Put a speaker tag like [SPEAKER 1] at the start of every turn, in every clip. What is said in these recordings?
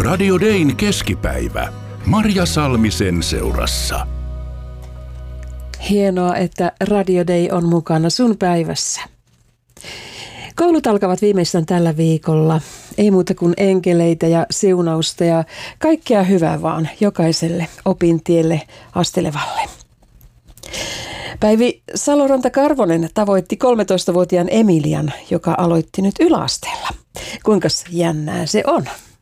[SPEAKER 1] Radio Dayn keskipäivä. Marja Salmisen seurassa.
[SPEAKER 2] Hienoa, että Radio Day on mukana sun päivässä. Koulut alkavat viimeistään tällä viikolla. Ei muuta kuin enkeleitä ja siunausta ja kaikkea hyvää vaan jokaiselle opintielle astelevalle. Päivi Saloranta-Karvonen tavoitti 13-vuotiaan Emilian, joka aloitti nyt yläasteella. Kuinkas jännää se on?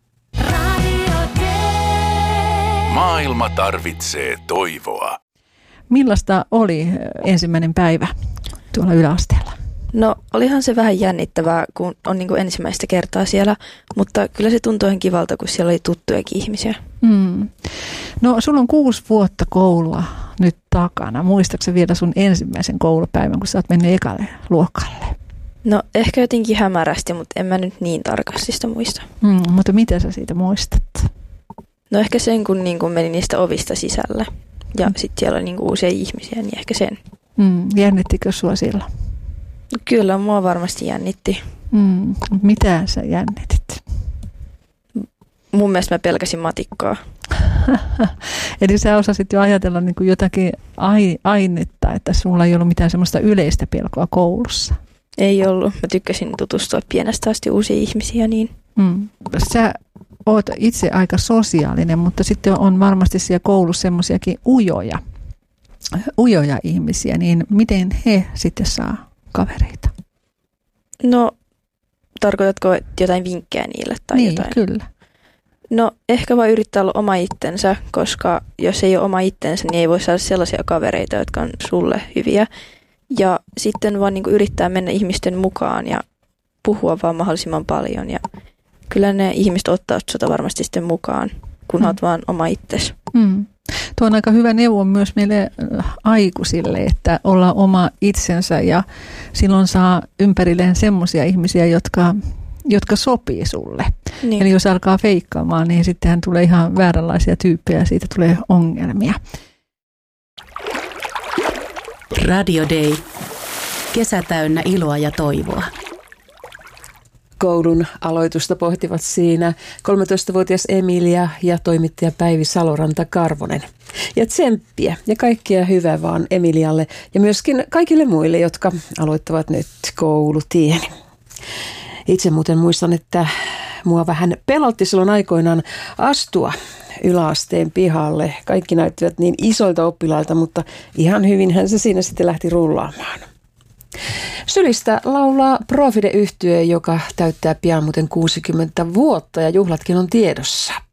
[SPEAKER 1] Maailma tarvitsee toivoa.
[SPEAKER 3] Millaista oli ensimmäinen päivä tuolla yläasteella?
[SPEAKER 4] No olihan se vähän jännittävää, kun on niin kuin ensimmäistä kertaa siellä, mutta kyllä se tuntui ihan kivalta, kun siellä oli tuttujakin ihmisiä.
[SPEAKER 3] No sulla on 6 vuotta koulua nyt takana. Muistatko vielä sun ensimmäisen koulupäivän, kun sä oot mennyt ekalle luokalle?
[SPEAKER 4] No ehkä jotenkin hämärästi, mutta en mä nyt niin tarkasti sitä muista.
[SPEAKER 3] Mutta mitä sä siitä muistat?
[SPEAKER 4] No ehkä sen, kun niin kuin menin niistä ovista sisälle ja sitten siellä oli niin kuin uusia ihmisiä, niin ehkä sen.
[SPEAKER 3] Jännittikö sua silloin?
[SPEAKER 4] Kyllä, mua varmasti jännitti.
[SPEAKER 3] Mitä sä jännitit?
[SPEAKER 4] Mun mielestä mä pelkäsin matikkaa.
[SPEAKER 3] Eli sä osasit jo ajatella niin kuin jotakin ainetta, että sulla ei ollut mitään semmoista yleistä pelkoa koulussa.
[SPEAKER 4] Ei ollut. Mä tykkäsin tutustua pienestä asti uusia ihmisiä. Niin.
[SPEAKER 3] Sä oot itse aika sosiaalinen, mutta sitten on varmasti siellä koulussa semmoisiakin ujoja ihmisiä, niin miten he sitten saa kavereita?
[SPEAKER 4] No, tarkoitatko jotain vinkkejä niille tai
[SPEAKER 3] niin,
[SPEAKER 4] jotain?
[SPEAKER 3] Kyllä.
[SPEAKER 4] No, ehkä vaan yrittää olla oma itsensä, koska jos ei ole oma itsensä, niin ei voi saada sellaisia kavereita, jotka on sulle hyviä. Ja sitten vaan niin kuin yrittää mennä ihmisten mukaan ja puhua vaan mahdollisimman paljon. Ja kyllä ne ihmiset ottaa sinua varmasti sitten mukaan, kun olet vaan oma itsesi.
[SPEAKER 3] Tuo on aika hyvä neuvo myös meille aikuisille, että olla oma itsensä ja silloin saa ympärilleen semmoisia ihmisiä, jotka sopii sulle. Niin. Eli jos alkaa feikkaamaan, niin sittenhän tulee ihan vääränlaisia tyyppejä ja siitä tulee ongelmia.
[SPEAKER 5] Radio Day. Kesä täynnä iloa ja toivoa.
[SPEAKER 2] Koulun aloitusta pohtivat siinä 13-vuotias Emilia ja toimittaja Päivi Saloranta-Karvonen. Ja tsemppiä ja kaikkea hyvää vaan Emilialle ja myöskin kaikille muille, jotka aloittavat nyt koulutieni. Itse muuten muistan, että mua vähän pelotti silloin aikoinaan astua yläasteen pihalle. Kaikki näyttivät niin isoilta oppilailta, mutta ihan hyvinhän se siinä sitten lähti rullaamaan. Sylistä laulaa Profide-yhtye, joka täyttää pian muuten 60 vuotta ja juhlatkin on tiedossa.